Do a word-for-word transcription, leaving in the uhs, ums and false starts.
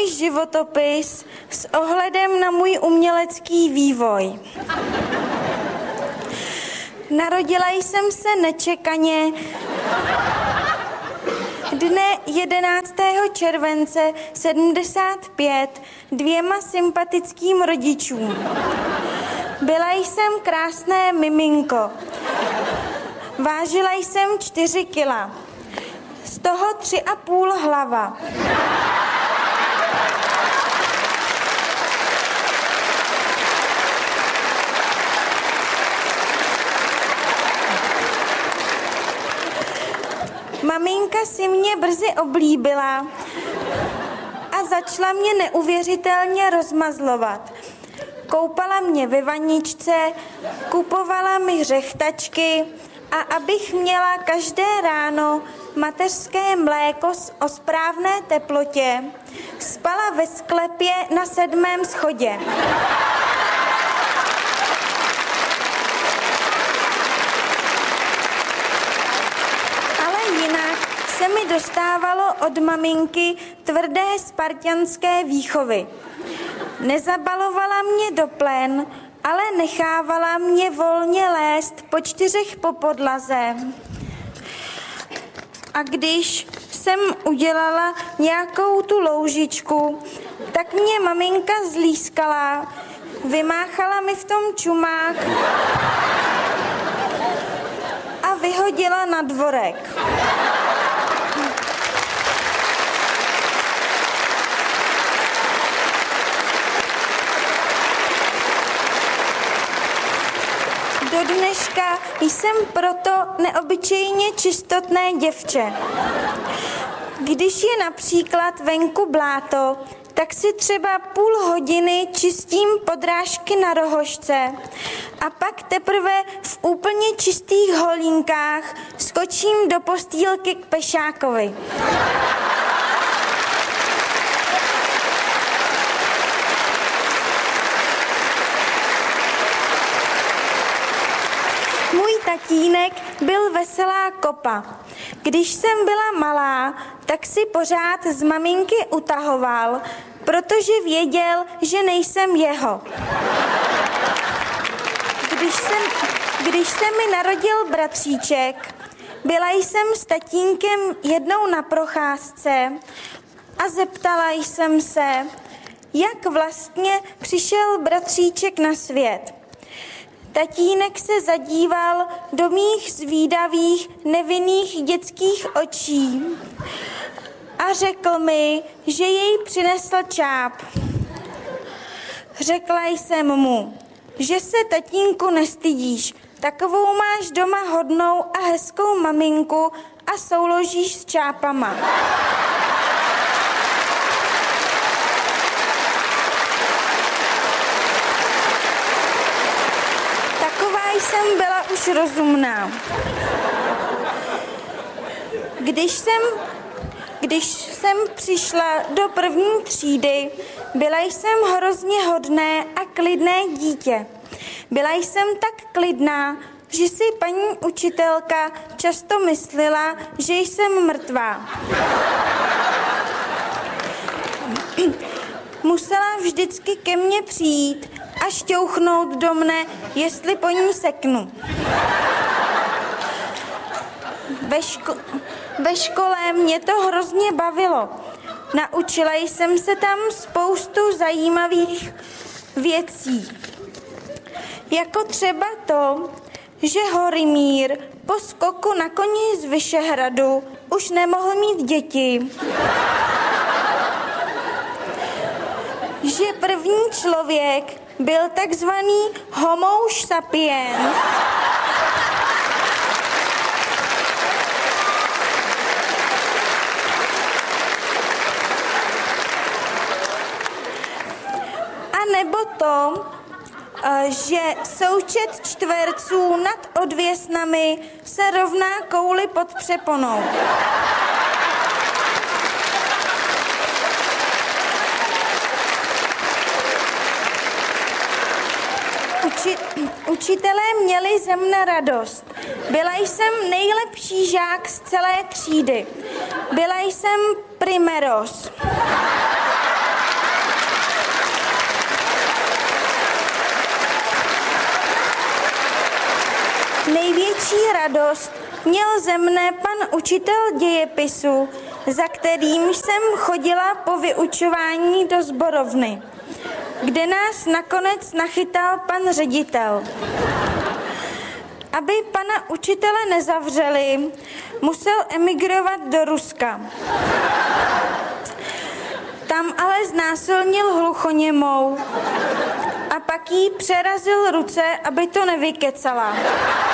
můj životopis s ohledem na můj umělecký vývoj. Narodila jsem se nečekaně dne jedenáctého července sedmdesát pět dvěma sympatickým rodičům. Byla jsem krásné miminko. Vážila jsem čtyři kila. Z toho tři a půl hlava. Maminka si mě brzy oblíbila a začala mě neuvěřitelně rozmazlovat. Koupala mě ve vaničce, kupovala mi řechtačky a abych měla každé ráno mateřské mléko o správné teplotě, spala ve sklepě na sedmém schodě. Ale jinak se mi dostávalo od maminky tvrdé spartanské výchovy. Nezabalovala mě do plen, ale nechávala mě volně lézt po čtyřech po podlaze. A když jsem udělala nějakou tu loužičku, tak mě maminka zlískala, vymáchala mi v tom čumák a vyhodila na dvorek. Do dneška jsem proto neobyčejně čistotné děvče. Když je například venku bláto, tak si třeba půl hodiny čistím podrážky na rohožce a pak teprve v úplně čistých holínkách skočím do postýlky k pešákovi. Můj tatínek byl veselá kopa. Když jsem byla malá, tak si pořád z maminky utahoval, protože věděl, že nejsem jeho. Když, jsem, když se mi narodil bratříček, byla jsem s tatínkem jednou na procházce a zeptala jsem se, jak vlastně přišel bratříček na svět. Tatínek se zadíval do mých zvídavých, nevinných dětských očí a řekl mi, že jej přinesl čáp. Řekla jsem mu, že se, tatínku, nestydíš, takovou máš doma hodnou a hezkou maminku a souložíš s čápama. Jsem byla už rozumná. Když jsem, když jsem přišla do první třídy, byla jsem hrozně hodné a klidné dítě. Byla jsem tak klidná, že si paní učitelka často myslela, že jsem mrtvá. Musela vždycky ke mně přijít a šťouchnout do mne, jestli po ní seknu. Ve, ško- ve škole mě to hrozně bavilo. Naučila jsem se tam spoustu zajímavých věcí. Jako třeba to, že Horymír po skoku na koni z Vyšehradu už nemohl mít děti. Že první člověk byl takzvaný Homo sapiens. A nebo to, že součet čtverců nad odvěsnami se rovná kouli pod přeponou. Uči, učitelé měli ze mne radost. Byla jsem nejlepší žák z celé třídy. Byla jsem primeros. Největší radost měl ze mne pan učitel dějepisu, za kterým jsem chodila po vyučování do sborovny, kde nás nakonec nachytal pan ředitel. Aby pana učitele nezavřeli, musel emigrovat do Ruska. Tam ale znásilnil hluchoněmou a pak jí přerazil ruce, aby to nevykecala.